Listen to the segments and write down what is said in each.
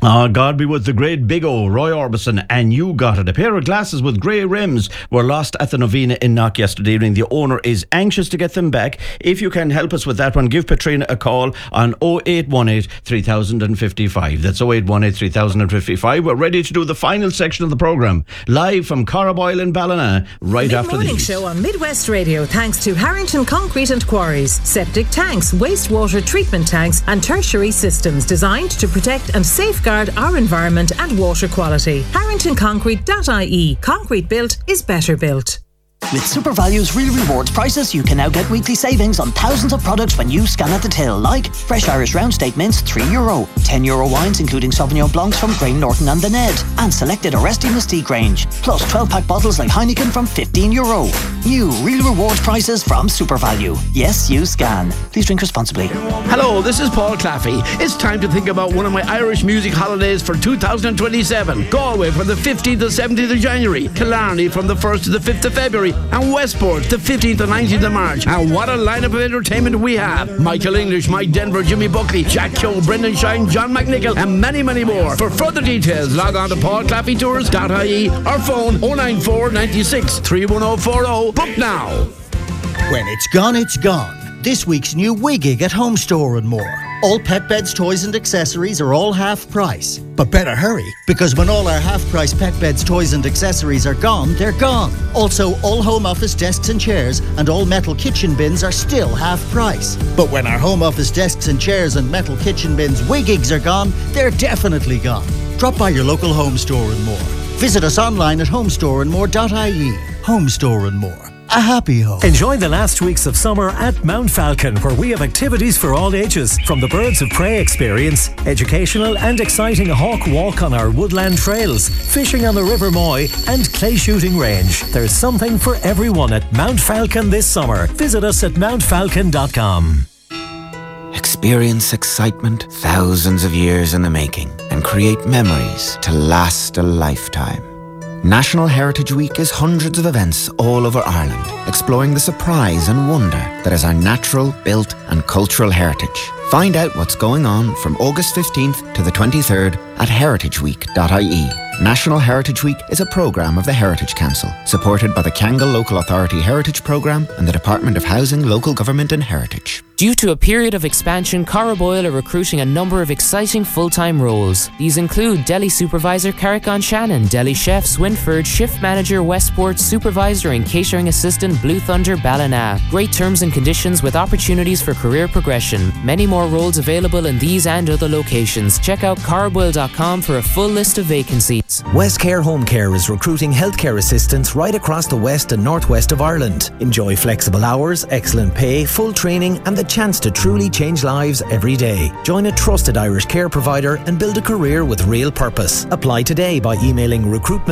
God be with the great Big O, Roy Orbison, and you got it. A pair of glasses with grey rims were lost at the Novena in Knock yesterday evening. The owner is anxious to get them back. If you can help us with that one, give Patrina a call on 0818 3055. That's 0818 3055. We're ready to do the final section of the programme, live from Carraboyle in Ballina, right after Mid-morning these. show on Midwest Radio, thanks to Harrington Concrete and Quarries. Septic tanks, wastewater treatment tanks and tertiary systems designed to protect and safeguard our environment and water quality. HarringtonConcrete.ie. Concrete built is better built. With SuperValue's Real Rewards prices, you can now get weekly savings on thousands of products when you scan at the till, like fresh Irish round steak mince, €3, €10 wines including Sauvignon Blancs from Graham Norton and the Ned, and selected Aresti Mystique range, plus 12-pack bottles like Heineken from €15. New Real Rewards prices from SuperValue. Yes, you scan. Please drink responsibly. Hello, this is Paul Claffey. It's time to think about one of my Irish music holidays for 2027. Galway from the 15th to 17th of January, Killarney from the 1st to the 5th of February, and Westport the 15th and 19th of March. And what a lineup of entertainment we have. Michael English, Mike Denver, Jimmy Buckley, Jack Keogh, Brendan Shine, John McNichol, and many, many more. For further details, log on to paulclaffeytours.ie or phone 094 96 31040. Book now. When it's gone, it's gone. This week's new Wigig at Home Store and More. All pet beds, toys and accessories are all half price. But better hurry, because when all our half price pet beds, toys and accessories are gone, they're gone. Also, all home office desks and chairs and all metal kitchen bins are still half price. But when our home office desks and chairs and metal kitchen bins Wigigs are gone, they're definitely gone. Drop by your local Home Store and More. Visit us online at homestoreandmore.ie. Home Store and More. A happy home. Enjoy the last weeks of summer at Mount Falcon, where we have activities for all ages, from the Birds of Prey experience, educational and exciting hawk walk on our woodland trails, fishing on the River Moy and clay shooting range. There's something for everyone at Mount Falcon this summer. Visit us at mountfalcon.com. Experience excitement thousands of years in the making and create memories to last a lifetime. National Heritage Week is hundreds of events all over Ireland, exploring the surprise and wonder that is our natural, built and cultural heritage. Find out what's going on from August 15th to the 23rd at heritageweek.ie. National Heritage Week is a programme of the Heritage Council, supported by the Kangol Local Authority Heritage Programme and the Department of Housing, Local Government and Heritage. Due to a period of expansion, Carraboyle are recruiting a number of exciting full-time roles. These include Deli Supervisor Carrick-on Shannon, Deli Chef Swinford, Shift Manager Westport, Supervisor and Catering Assistant Blue Thunder Ballina. Great terms and conditions with opportunities for career progression. Many more roles available in these and other locations. Check out carraboyle.com for a full list of vacancies. Westcare Home Care is recruiting healthcare assistants right across the west and northwest of Ireland. Enjoy flexible hours, excellent pay, full training and the chance to truly change lives every day. Join a trusted Irish care provider and build a career with real purpose. Apply today by emailing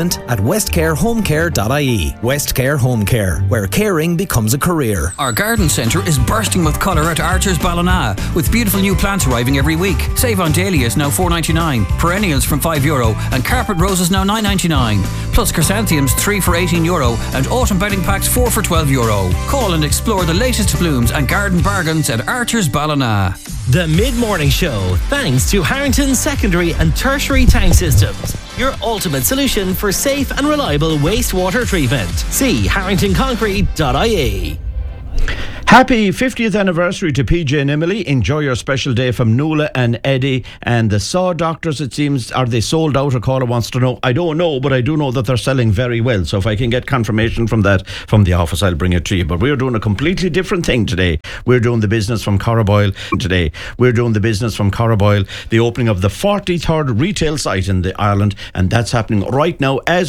recruitment@westcarehomecare.ie. Westcare Home Care, where caring becomes a career. Our garden centre is bursting with colour at Archer's Ballina, with beautiful new plants arriving every week. Save on dahlias now €4.99, perennials from €5 and carpet roses now €9.99. Plus chrysanthemums 3 for €18 and autumn bedding packs 4 for €12. Call and explore the latest blooms and garden bargains at Archer's Ballina. The Mid-Morning Show, thanks to Harrington Secondary and Tertiary Tank Systems, your ultimate solution for safe and reliable wastewater treatment. See harringtonconcrete.ie. Happy 50th anniversary to PJ and Emily. Enjoy your special day from Nuala and Eddie. And the Saw Doctors, it seems, are they sold out? A caller wants to know. I don't know, but I do know that they're selling very well. So if I can get confirmation from that from the office, I'll bring it to you. But we're doing a completely different thing today. We're doing the business from Carraboyle today. We're doing the business from Carraboyle, the opening of the 43rd retail site in the Ireland. And that's happening right now as